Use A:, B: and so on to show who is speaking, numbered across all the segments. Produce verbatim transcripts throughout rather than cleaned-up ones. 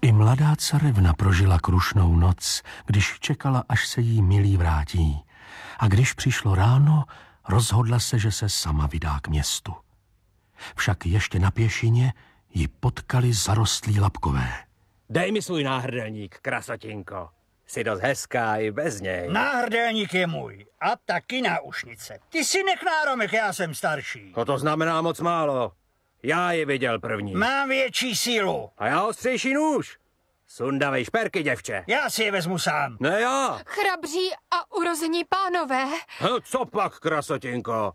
A: I mladá carevna prožila krušnou noc, když čekala, až se jí milý vrátí. A když přišlo ráno, rozhodla se, že se sama vydá k městu. Však ještě na pěšině ji potkali zarostlí lapkové.
B: Dej mi svůj náhrdelník, krasotinko. Jsi dost hezká i bez něj.
C: Náhrdelník je můj a taky náušnice. Ty si nech náromek, já jsem starší.
B: No to znamená moc málo. Já ji viděl první.
C: Mám větší sílu.
B: A já ostřejší nůž. Sundavej šperky, děvče.
C: Já si je vezmu sám.
B: Ne já.
D: Chrabří a urození pánové.
B: He, co pak, krasotinko?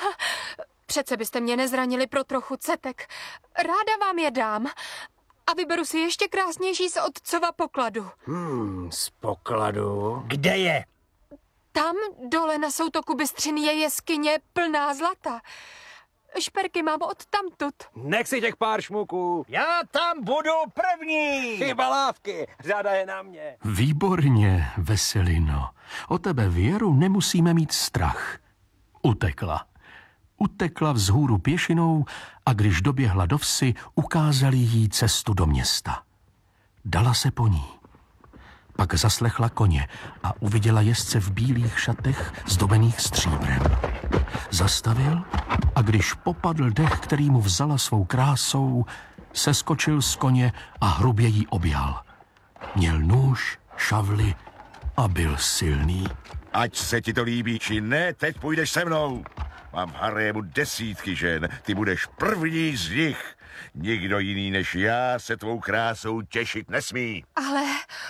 D: Přece byste mě nezranili pro trochu cetek. Ráda vám je dám. A vyberu si ještě krásnější z otcova pokladu.
B: Hmm, z pokladu?
C: Kde je?
D: Tam dole na soutoku Bystřiny je jeskyně plná zlata. Šperky mám od tamtud.
B: Nech si těch pár šmuků.
C: Já tam budu první.
B: Chyba lávky, řada je na mě.
A: Výborně, Veselino. O tebe, Věru, nemusíme mít strach. Utekla. Utekla vzhůru pěšinou a když doběhla do vsi, ukázali jí cestu do města. Dala se po ní. Pak zaslechla koně a uviděla jezdce v bílých šatech zdobených stříbrem. Zastavil a když popadl dech, který mu vzala svou krásou, seskočil z koně a hrubě jí objal. Měl nůž, šavli a byl silný.
E: Ať se ti to líbí, či ne, teď půjdeš se mnou. Mám v harému desítky žen, ty budeš první z nich. Nikdo jiný než já se tvou krásou těšit nesmí.
D: Ale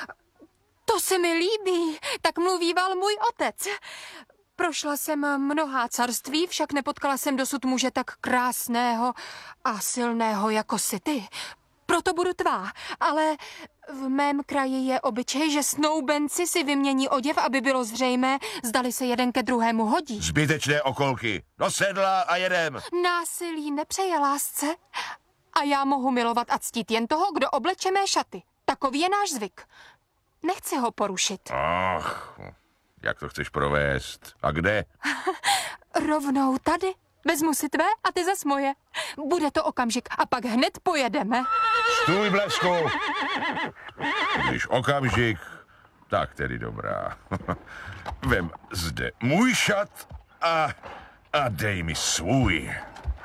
D: to se mi líbí, tak mluvíval můj otec. Prošla jsem mnohá carství, však nepotkala jsem dosud muže tak krásného a silného jako si ty. Proto budu tvá, ale v mém kraji je obyčej, že snoubenci si vymění oděv, aby bylo zřejmé, zdali se jeden ke druhému hodí.
E: Zbytečné okolky. Do sedla a jedem.
D: Násilí nepřeje lásce a já mohu milovat a ctít jen toho, kdo obleče mé šaty. Takový je náš zvyk. Nechci ho porušit.
E: Ach, jak to chceš provést? A kde?
D: Rovnou tady. Vezmu si tvé a ty zas moje. Bude to okamžik a pak hned pojedeme.
E: Stůj, Blesku! Když okamžik, tak tedy dobrá. Vem zde můj šat a, a dej mi svůj.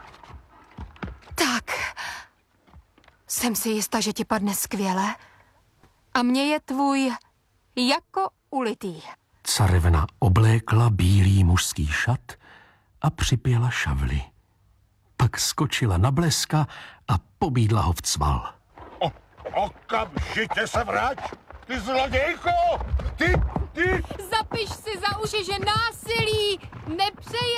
D: Tak. Jsem si jistá, že ti padne skvěle. A mně je tvůj jako ulitý.
A: Carevna oblékla bílý mužský šat a připěla šavli. Pak skočila na Bleska a pobídla ho v cval.
E: O, okamžitě se vrať! Ty zlodějko! Ty, ty!
D: Zapiš si za uši, že násilí nepřeje